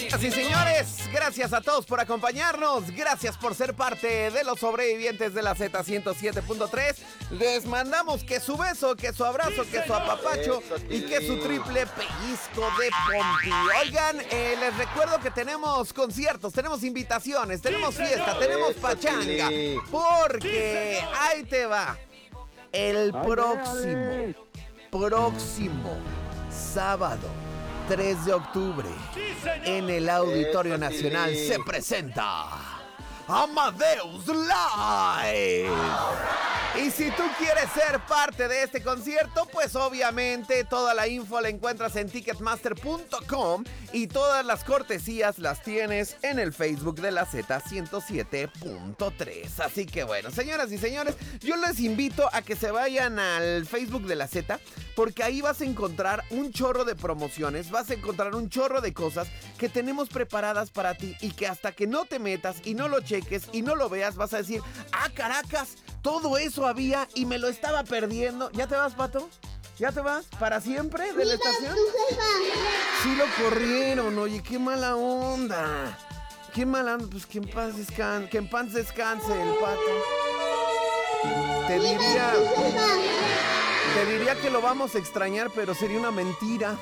Sí, señores, gracias a todos por acompañarnos, gracias por ser parte de los sobrevivientes de la Z107.3. Les mandamos que su beso, que su abrazo, que su apapacho y que su triple pellizco de Pompi. Oigan, les recuerdo que tenemos conciertos, tenemos invitaciones, tenemos fiesta, tenemos pachanga, porque ahí te va. El próximo sábado 3 de octubre, en el Auditorio Nacional se presenta Amadeus Live. Y si tú quieres ser parte de este concierto, pues obviamente toda la info la encuentras en ticketmaster.com y todas las cortesías las tienes en el Facebook de la Z107.3. Así que bueno, señoras y señores, yo les invito a que se vayan al Facebook de la Z, porque ahí vas a encontrar un chorro de promociones, vas a encontrar un chorro de cosas que tenemos preparadas para ti y que hasta que no te metas y no lo cheques y no lo veas, vas a decir, ¡ah, caracas! Todo eso había y me lo estaba perdiendo. ¿Ya te vas, Pato? ¿Ya te vas? ¿Para siempre de la estación? Sí lo corrieron, oye, qué mala onda. Qué mala onda, pues que en paz descanse el Pato. Te diría que lo vamos a extrañar, pero sería una mentira.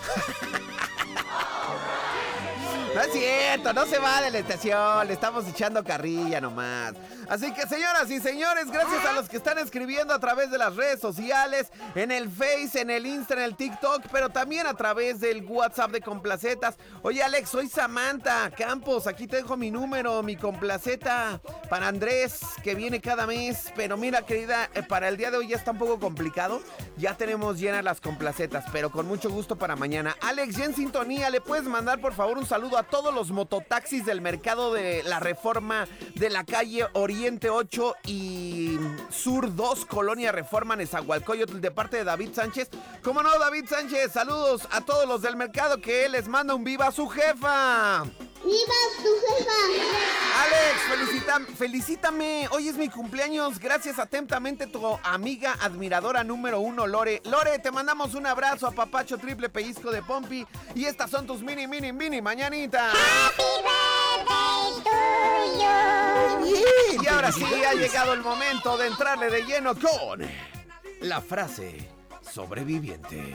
No es cierto, no se va de la estación, le estamos echando carrilla nomás. Así que, señoras y señores, gracias a los que están escribiendo a través de las redes sociales, en el Face, en el Insta, en el TikTok, pero también a través del WhatsApp de Complacetas. Oye, Alex, soy Samantha Campos, aquí te dejo mi número, mi complaceta para Andrés, que viene cada mes. Pero mira, querida, para el día de hoy ya está un poco complicado. Ya tenemos llenas las complacetas, pero con mucho gusto para mañana. Alex, ya en sintonía, ¿le puedes mandar por favor un saludo a todos los mototaxis del mercado de la Reforma de la calle Oriente 8 y Sur 2, Colonia Reforma, Nezahualcóyotl, de parte de David Sánchez? ¿Cómo no, David Sánchez? Saludos a todos los del mercado, que él les manda un viva a su jefa. ¡Viva tu jefa! Alex, felicítame. Hoy es mi cumpleaños. Gracias atentamente, tu amiga admiradora número 1, Lore. Lore, te mandamos un abrazo a papacho triple pellizco de Pompi. Y estas son tus mini mañanitas. ¡Happy birthday to you! Y ahora sí, ha llegado el momento de entrarle de lleno con la frase sobreviviente.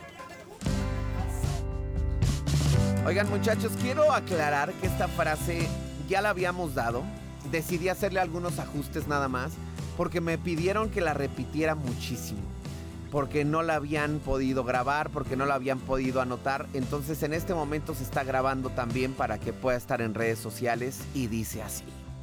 Oigan, muchachos, quiero aclarar que esta frase ya la habíamos dado. Decidí hacerle algunos ajustes nada más, porque me pidieron que la repitiera muchísimo, porque no la habían podido grabar, porque no la habían podido anotar. Entonces en este momento se está grabando también para que pueda estar en redes sociales, y dice así: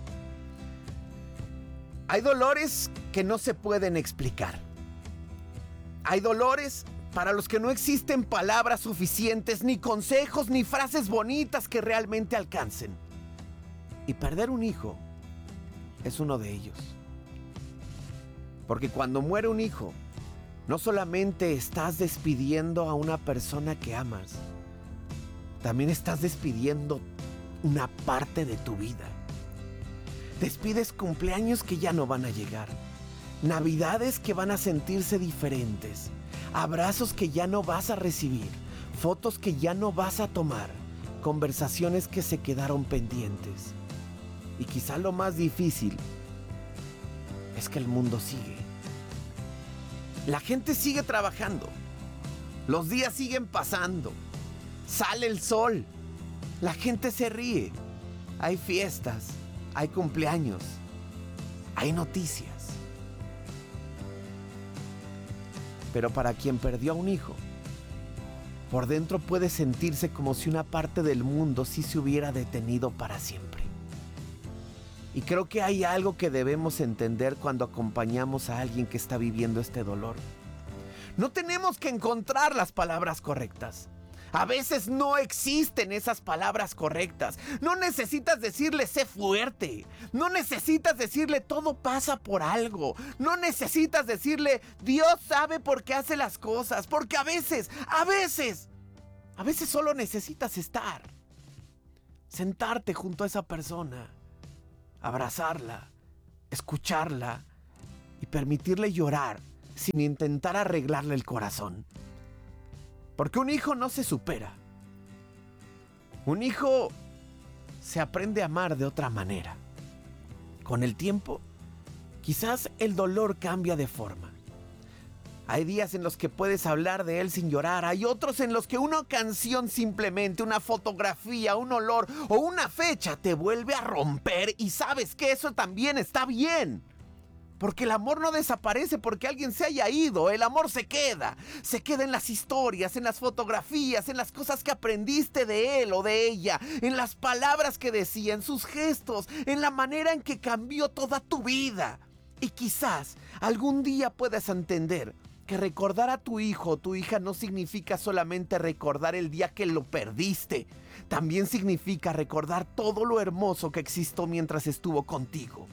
hay dolores que no se pueden explicar. Hay dolores para los que no existen palabras suficientes, ni consejos, ni frases bonitas que realmente alcancen. Y perder un hijo es uno de ellos. Porque cuando muere un hijo, no solamente estás despidiendo a una persona que amas, también estás despidiendo una parte de tu vida. Despides cumpleaños que ya no van a llegar, navidades que van a sentirse diferentes, abrazos que ya no vas a recibir, fotos que ya no vas a tomar, conversaciones que se quedaron pendientes. Y quizá lo más difícil es que el mundo sigue. La gente sigue trabajando, los días siguen pasando, sale el sol, la gente se ríe, hay fiestas, hay cumpleaños, hay noticias. Pero para quien perdió a un hijo, por dentro puede sentirse como si una parte del mundo sí se hubiera detenido para siempre. Y creo que hay algo que debemos entender cuando acompañamos a alguien que está viviendo este dolor. No tenemos que encontrar las palabras correctas. A veces no existen esas palabras correctas. No necesitas decirle sé fuerte. No necesitas decirle todo pasa por algo. No necesitas decirle Dios sabe por qué hace las cosas. Porque a veces solo necesitas estar. Sentarte junto a esa persona, abrazarla, escucharla y permitirle llorar sin intentar arreglarle el corazón. Porque un hijo no se supera. Un hijo se aprende a amar de otra manera. Con el tiempo, quizás el dolor cambia de forma. Hay días en los que puedes hablar de él sin llorar. Hay otros en los que una canción simplemente, una fotografía, un olor o una fecha te vuelve a romper y sabes que eso también está bien. Porque el amor no desaparece porque alguien se haya ido. El amor se queda en las historias, en las fotografías, en las cosas que aprendiste de él o de ella, en las palabras que decía, en sus gestos, en la manera en que cambió toda tu vida. Y quizás algún día puedas entender que recordar a tu hijo o tu hija no significa solamente recordar el día que lo perdiste. También significa recordar todo lo hermoso que existió mientras estuvo contigo.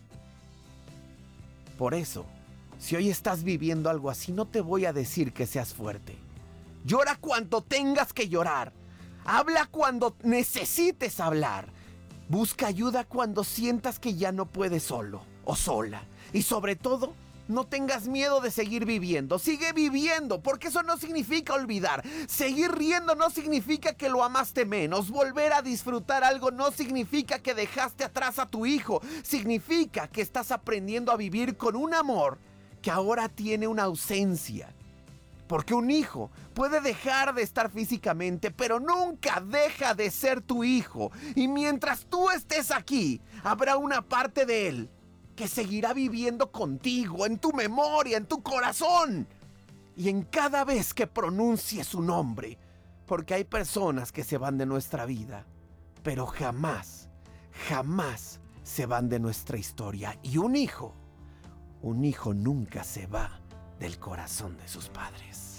Por eso, si hoy estás viviendo algo así, no te voy a decir que seas fuerte. Llora cuando tengas que llorar. Habla cuando necesites hablar. Busca ayuda cuando sientas que ya no puedes solo o sola. Y sobre todo, no tengas miedo de seguir viviendo. Sigue viviendo, porque eso no significa olvidar. Seguir riendo no significa que lo amaste menos. Volver a disfrutar algo no significa que dejaste atrás a tu hijo. Significa que estás aprendiendo a vivir con un amor que ahora tiene una ausencia. Porque un hijo puede dejar de estar físicamente, pero nunca deja de ser tu hijo. Y mientras tú estés aquí, habrá una parte de él que seguirá viviendo contigo, en tu memoria, en tu corazón. Y en cada vez que pronuncies su nombre. Porque hay personas que se van de nuestra vida, pero jamás, jamás se van de nuestra historia. Y un hijo nunca se va del corazón de sus padres.